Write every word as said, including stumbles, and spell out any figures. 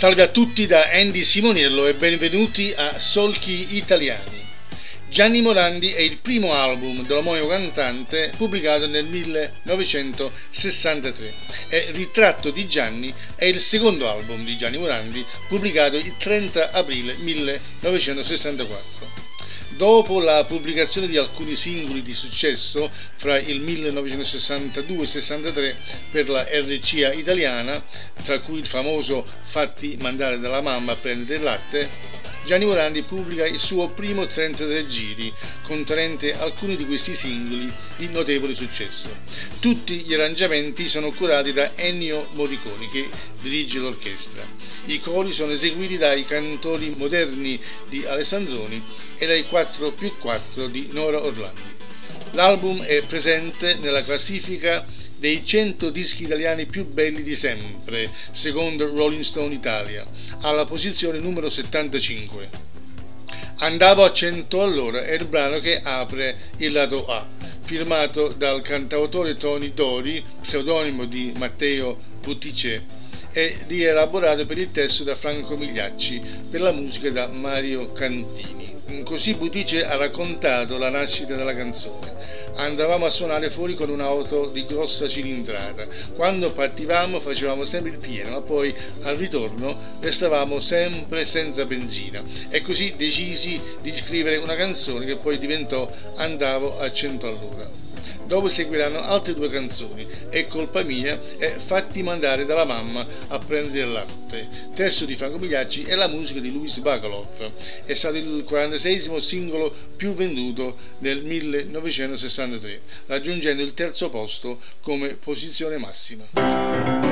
Salve a tutti da Andy Simoniello e benvenuti a Solchi Italiani. Gianni Morandi è il primo album dell'omonimo cantante pubblicato nel millenovecentosessantatré e Ritratto di Gianni è il secondo album di Gianni Morandi pubblicato il trenta aprile millenovecentosessantaquattro. Dopo la pubblicazione di alcuni singoli di successo fra il millenovecentosessantadue sessantatré per la R C A italiana, tra cui il famoso Fatti mandare dalla mamma a prendere il latte, Gianni Morandi pubblica il suo primo trentatré giri, contenente alcuni di questi singoli di notevole successo. Tutti gli arrangiamenti sono curati da Ennio Morricone, che dirige l'orchestra. I cori sono eseguiti dai cantori moderni di Alessandroni e dai quattro più quattro di Nora Orlandi. L'album è presente nella classifica dei cento dischi italiani più belli di sempre, secondo Rolling Stone Italia, alla posizione numero settantacinque. Andavo a cento all'ora è il brano che apre il lato A, firmato dal cantautore Tony Dori, pseudonimo di Matteo Butticè, e rielaborato per il testo da Franco Migliacci, per la musica da Mario Cantini. Così Butticè ha raccontato la nascita della canzone. Andavamo a suonare fuori con un'auto di grossa cilindrata. Quando partivamo facevamo sempre il pieno, ma poi al ritorno restavamo sempre senza benzina. E così decisi di scrivere una canzone che poi diventò Andavo a cento all'ora. Dopo seguiranno altre due canzoni, È colpa mia e Fatti mandare dalla mamma a prendere il latte, testo di Franco Migliacci e la musica di Luis Bacalov. È stato il quarantaseiesimo singolo più venduto nel millenovecentosessantatré, raggiungendo il terzo posto come posizione massima.